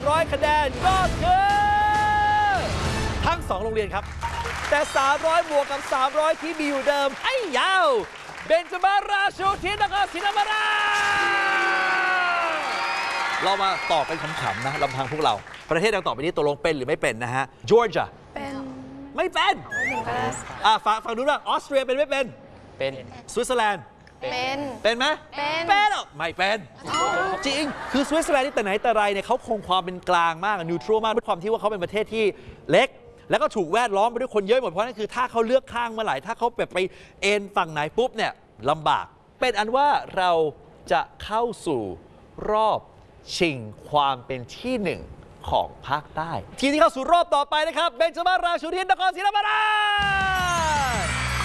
300 คะแนนก็คือทั้ง 2 โรงเรียนครับแต่ 300 บวกกับ 300 ที่มีอยู่เดิมไอ้ยาวเบนจามาราชูทินนครศรีธรรมราชเรามาตอบเป็นคำๆนะลำพังพวกเราประเทศดังต่อไปนี้ตกลงเป็นหรือไม่เป็นนะฮะจอร์เจียเป็นไม่เป็นฟังดูนะออสเตรียเป็นไม่เป็นสวิตเซอร์แลนด์เป็นไหมเป็นหรอไม่เป็นจริงคือสวิตเซอร์แลนด์นี่แต่ไหนแต่ไรเนี่ยเขาคงความเป็นกลางมากนิวทรัลมากด้วยความที่ว่าเขาเป็นประเทศที่เล็กแล้วก็ถูกแวดล้อมไปด้วยคนเยอะหมดเพราะนั่นคือถ้าเขาเลือกข้างเมื่อไหร่ถ้าเขาแบบไปเอ็นฝั่งไหนปุ๊บเนี่ยลำบากเป็นอันว่าเราจะเข้าสู่รอบชิงความเป็นที่หนึ่งของภาคใต้ทีมที่เข้าสู่รอบต่อไปนะครับเบนจามาราชูทินนครศรีธรรมราช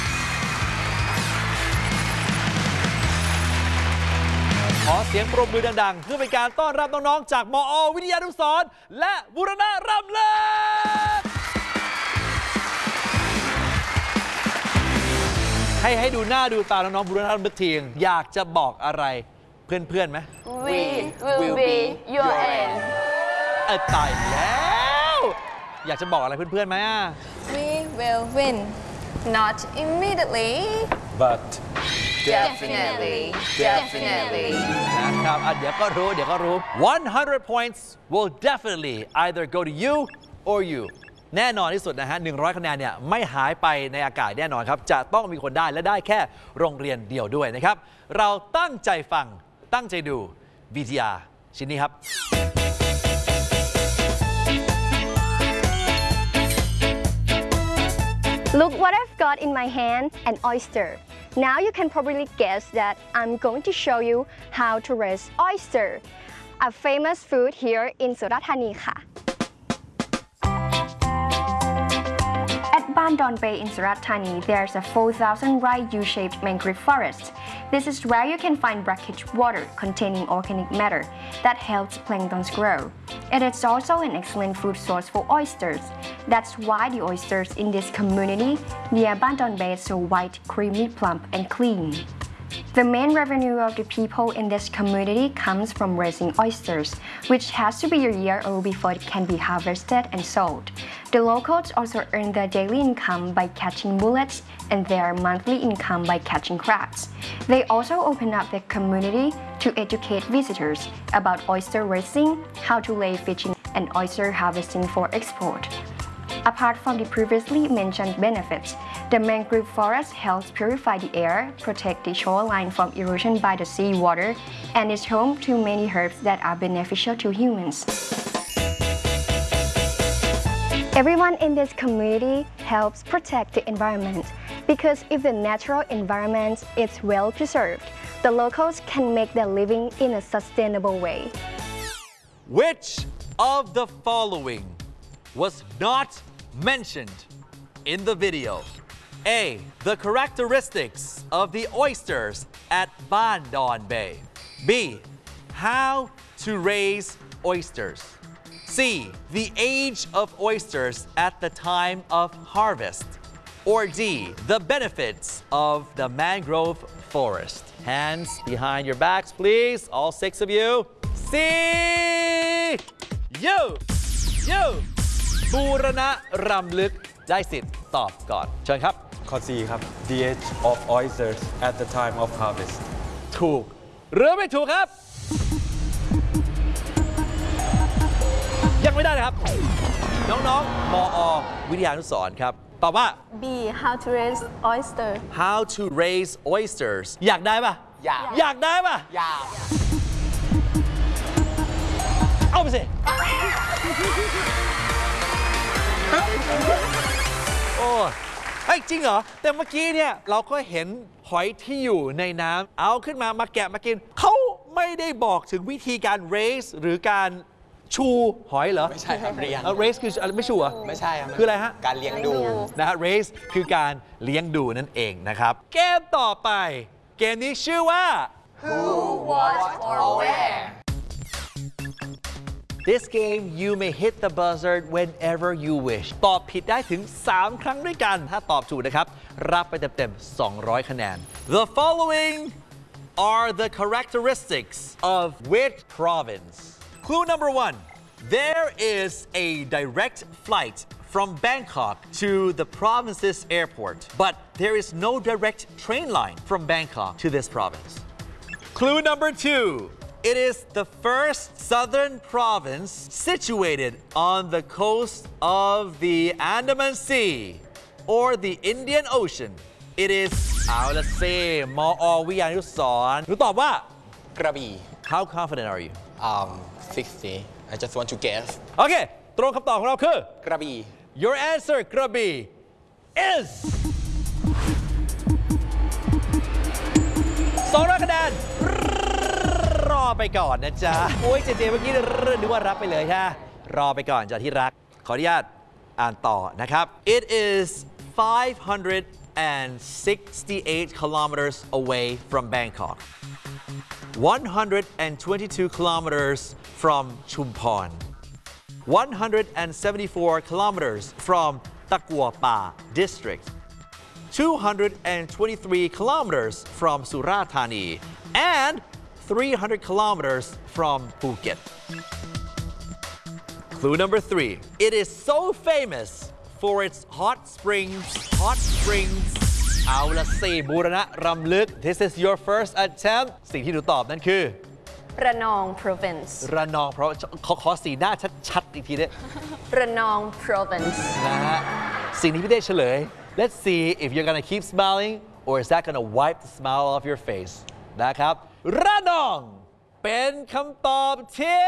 ขอเสียงปรบมือดังๆเพื่อเป็นการต้อนรับน้องๆจากมอ.วิทยานุสรณ์และบูรณะรำเลิศให้ดูหน้าดูตาน้องๆบูรณะรำลึกทีอยากจะบอกอะไรเพื่อนๆไหม We will be your end ตายแล้วอยากจะบอกอะไรเพื่อนๆไหม We will win not immediately but definitely นะครับเดี๋ยวก็รู้100 points will definitely either go to you or you แน่นอนที่สุดนะฮะ100 คะแนนเนี่ยไม่หายไปในอากาศแน่นอนครับจะต้องมีคนได้และได้แค่โรงเรียนเดียวด้วยนะครับเราตั้งใจฟังตั้งใจดู VTR ชิ้นนี้ครับ Look what I've got in my hand, an oyster. Now you can probably guess that I'm going to show you how to raise oyster, a famous food here in Surat Thani ค่ะ At Ban Don Bay in Surat Thani, there's a 4,000 rai U-shaped mangrove forest. This is where you can find brackish water containing organic matter that helps planktons grow. It is also an excellent food source for oysters. That's why the oysters in this community near Ban Don Bay are so white, creamy, plump, and clean. The main revenue of the people in this community comes from raising oysters, which has to be a year old before it can be harvested and sold. The locals also earn their daily income by catching mullets and their monthly income by catching crabs. They also open up the community to educate visitors about oyster raising, how to lay fishing, and oyster harvesting for export. Apart from the previously mentioned benefits, the mangrove forest helps purify the air, protect the shoreline from erosion by the seawater, and is home to many herbs that are beneficial to humans. Everyone in this community helps protect the environment because if the natural environment is well preserved, the locals can make their living in a sustainable way. Which of the following was not mentioned in the video? A. The characteristics of the oysters at Ban Don Bay. B. How to raise oysters. C. The age of oysters at the time of harvest. Or D. The benefits of the mangrove forest. Hands behind your backs, please. All 6 of you. C. You. บูรณะรำลึกได้สิทธิ์ตอบก่อนเชิญครับข้อ C ครับ The age of oysters at the time of harvest ถูกหรือไม่ถูกครับ ยังไม่ได้นะครับ น้องๆมอ.วิทยานุสรณ์ครับตอบว่า B how to raise oyster How to raise oysters อยากได้ป่ะอยากได้ป่ะเอาไปสิโอ้เฮ้ยจริงเหรอแต่เมื่อกี้เนี่ยเราก็เห็นหอยที่อยู่ในน้ำเอาขึ้นมาแกะมากินเขาไม่ได้บอกถึงวิธีการ raise หรือการชูหอยเหรอไม่ใช่ครับเลี้ยง raise คือไม่ชูอ่ะไม่ใช่ครับคืออะไรฮะการเลี้ยงดูนะฮะ raise คือการเลี้ยงดูนั่นเองนะครับเกมต่อไปเกมนี้ชื่อว่า Who what or where This game you may hit the buzzer whenever you wish ตอบผิดได้ถึง 3 ครั้งด้วยกันถ้าตอบถูกนะครับรับไปเต็มๆ200 คะแนน The following are the characteristics of which province Clue number 1 There is a direct flight from Bangkok to the province's airport, but there is no direct train line from Bangkok to this province. Clue number 2. It is the first southern province situated on the coast of the Andaman Sea or the Indian Ocean. It is เอาละเซมอวิทยานุสรณ์หนูตอบว่ากระบี่ How confident are you 60 I just want to guess โอเค ตรงคำตอบของเราคือกระบี่ Your answer กระบี่ is 200 คะแนนรอไปก่อนนะจ๊ะ โอ้ยเจเมื่อกี้นึกว่ารับไปเลยค่ะรอไปก่อนจ้ะที่รัก ขออนุญาตอ่านต่อนะครับ It is 568 kilometers away from Bangkok 122 kilometers from Chumphon 174 kilometers from Takwa Pa district 223 kilometers from Surat Thani and 300 kilometers from Phuket. Clue number 3. It is so famous for its hot springs. เอาละสิบูรณะรำลึก This is your first attempt สิ่งที่หนูตอบนั่นคือระนอง province ระนองเพราะขอสีหน้าชัดๆอีกทีเนี่ยระนอง province นะฮะสิ่งที่พี่เต้เฉลย Let's see if you're gonna keep smiling or is that gonna wipe the smile off your face นะครับระนองเป็นคำตอบที่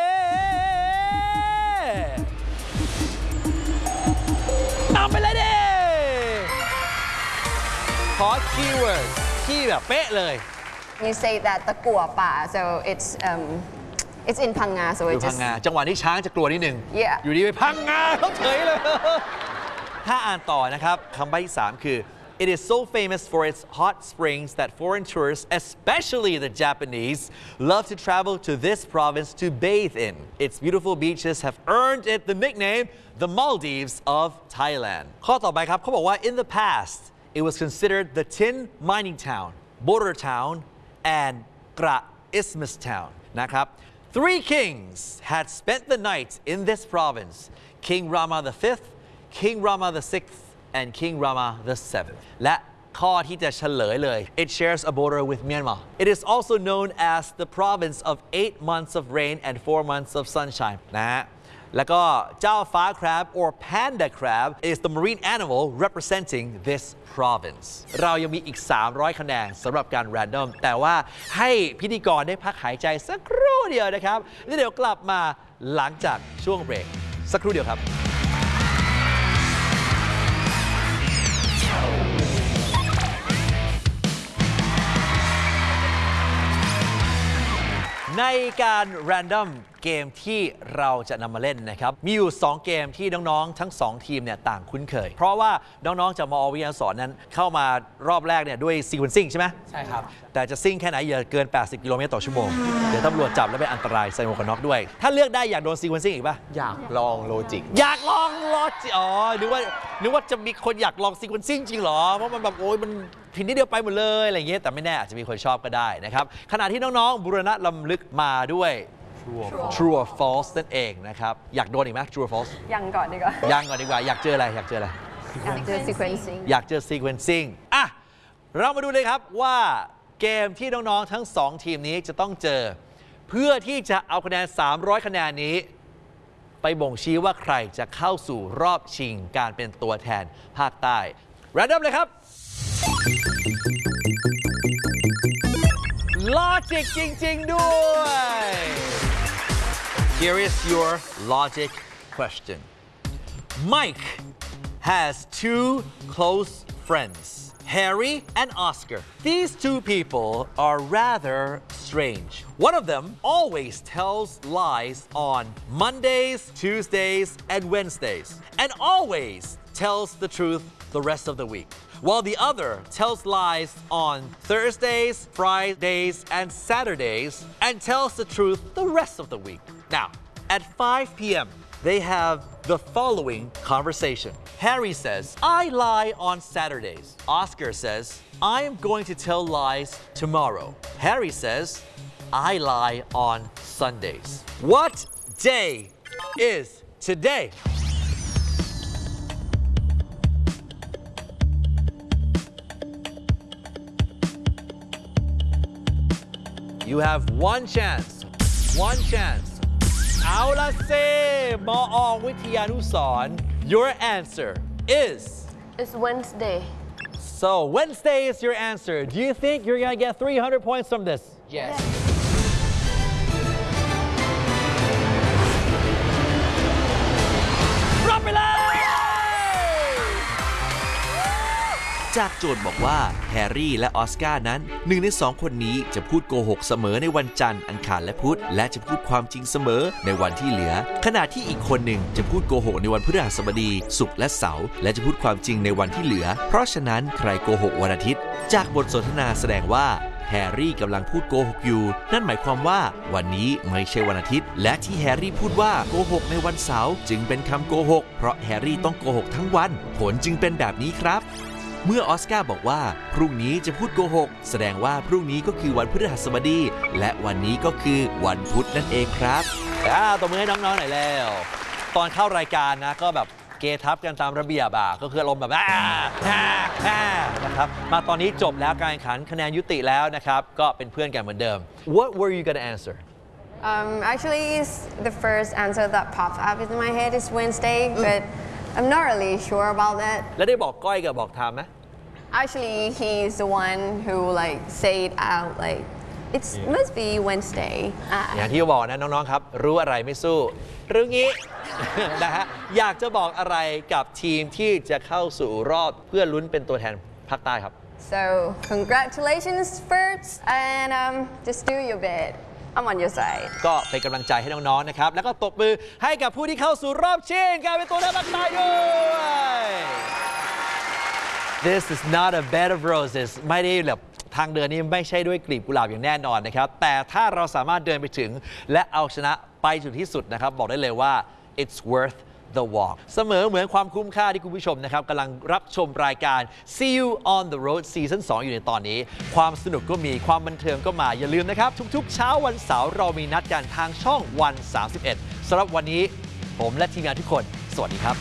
นำไปเลยดิขอคีย์เวิร์ดที่แบบเป๊ะเลย You say that ตะกั่วป่า so it's in Phang Nga so อยู่ it พั just งงาจังหวะนี้ช้างจะกลัวนิดนึง Yeah อยู่ดีไปพังงาเขาเฉยเลย ถ้าอ่านต่อนะครับคำใบ้ที่ 3 คือ It is so famous for its hot springs that foreign tourists, especially the Japanese, love to travel to this province to bathe in. Its beautiful beaches have earned it the nickname the Maldives of Thailand. ข้อต่อไปครับเขาบอกว่า In the past, it was considered the tin mining town, border town, and Kra Isthmus town. นะครับ Three kings had spent the night in this province. King Rama V, King Rama VI, and King Rama VII. และข้อที่จะเฉลยเลย It shares a border with Myanmar. It is also known as the province of 8 months of rain and 4 months of sunshine. นะฮะแล้วก็เจ้าฟ้า crab or panda crab is the marine animal representing this province. เรายังมีอีก 300 คะแนนสำหรับการ random แต่ว่าให้พิธีกรได้พักหายใจสักครู่เดียวนะครับแล้วเดี๋ยวกลับมาหลังจากช่วงเบรกสักครู่เดียวครับในการ random เกมที่เราจะนำมาเล่นนะครับมีอยู่ 2 เกมที่น้องๆทั้ง 2 ทีมเนี่ยต่างคุ้นเคยเพราะว่าน้องๆจากมอวิทยาสอนนั้นเข้ามารอบแรกเนี่ยด้วย sequencing ใช่ไหมใช่ครับแต่จะซิ่งแค่ไหนอย่าเกิน80 กิโลเมตรต่อชั่วโมงเดี๋ยวตำรวจจับแล้วเป็นอันตรายใส่หมวกกันน็อกด้วยถ้าเลือกได้อยากโดน sequencing อีกป่ะอยากลองโลจิกอยากลองโลจิกอ๋อนึกว่าจะมีคนอยากลอง sequencing จริงเหรอเพราะมันแบบโอ้ยมันผิดนิดเดียวไปหมดเลยอะไรอย่างเงี้ยแต่ไม่แน่อาจจะมีคนชอบก็ได้นะครับขณะที่น้องๆบูรณะรำลึกมาด้วย True or false นั่นเองนะครับอยากโดนอีกไหม True or false ยังก่อนดีกว่ายังก่อนดีกว่าอยากเจออะไรอยากเจอ sequencing อยากเจอ sequencing อ่ะเรามาดูเลยครับว่าเกมที่น้องๆทั้ง 2 ทีมนี้จะต้องเจอเพื่อที่จะเอาคะแนน300 คะแนนนี้ไปบ่งชี้ว่าใครจะเข้าสู่รอบชิงการเป็นตัวแทนภาคใต้ Random เลยครับLogic จริงๆด้วย Here is your logic question. Mike has 2 close friends, Harry and Oscar. These 2 people are rather strange. One of them always tells lies on Mondays, Tuesdays, and Wednesdays, and always tells the truth the rest of the week. While the other tells lies on Thursdays, Fridays, and Saturdays, and tells the truth the rest of the week. Now, at 5 p.m., they have the following conversation. Harry says, I lie on Saturdays. Oscar says, I am going to tell lies tomorrow. Harry says, I lie on Sundays. What day is today. You have one chance. One chance. เอาละเซมอองวิทยานุสรณ์ Your answer is It's Wednesday. So Wednesday is your answer. Do you think you're gonna get 300 points from this? Yes. รับไปเลยจากโจทย์บอกว่าแฮร์รี่และออสการ์นั้นหนึ่งในสองคนนี้จะพูดโกหกเสมอในวันจันทร์อังคารและพุธและจะพูดความจริงเสมอในวันที่เหลือขณะที่อีกคนหนึ่งจะพูดโกหกในวันพฤหัสบดีศุกร์และเสาร์และจะพูดความจริงในวันที่เหลือเพราะฉะนั้นใครโกหกวันอาทิตย์จากบทสนทนาแสดงว่าแฮร์รี่กำลังพูดโกหกอยู่นั่นหมายความว่าวันนี้ไม่ใช่วันอาทิตย์และที่แฮร์รี่พูดว่าโกหกในวันเสาร์จึงเป็นคำโกหกเพราะแฮร์รี่ต้องโกหกทั้งวันผลจึงเป็นแบบนี้ครับเมื่อออสการ์บอกว่าพรุ่งนี้จะพูดโกหกแสดงว่าพรุ่งนี้ก็คือวันพฤหัสบดีและวันนี้ก็คือวันพุธนั่นเองครับตบมือให้น้องๆหน่อยแล้วตอนเข้ารายการนะก็แบบเกทับกันตามระเบียบก็คืออารมณ์แบบนะครับมาตอนนี้จบแล้วการแข่งขันคะแนนยุติแล้วนะครับก็เป็นเพื่อนกันเหมือนเดิม What were you gonna answer? Actually, the first answer that popped up in my head is Wednesday, but I'm not really sure about that. แล้วได้บอกก้อยกับบอกทามไหม Actually, he's the one who like say it out like it must be Wednesday. อย่างที่บอกนะน้องๆครับรู้อะไรไม่สู้รู้งี้ นะฮะอยากจะบอกอะไรกับทีมที่จะเข้าสู่รอบเพื่อลุ้นเป็นตัวแทนภาคใต้ครับ So congratulations first, and just do your bit. I'm on your side. ก็เป็นกำลังใจให้น้องๆนะครับแล้วก็ตบมือให้กับผู้ที่เข้าสู่รอบชิงการเป็นตัวแทนภาคใต้ด้วย This is not a bed of roses ไม่ได้แบบทางเดินนี้ไม่ใช่ด้วยกลีบกุหลาบอย่างแน่นอนนะครับแต่ถ้าเราสามารถเดินไปถึงและเอาชนะไปจุดที่สุดนะครับบอกได้เลยว่า it's worth the walk เสมอเหมือนความคุ้มค่าที่คุณผู้ชมนะครับกำลังรับชมรายการ See You on the Road ซีซั่น 2 อยู่ในตอนนี้ความสนุกก็มีความบันเทิงก็มาอย่าลืมนะครับทุกๆเช้าวันเสาร์เรามีนัดกันทางช่องวัน 31 สำหรับวันนี้ผมและทีมงานทุกคนสวัสดีครับ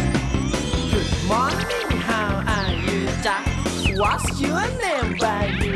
Morning, how are you, Jack? What's your name, baby?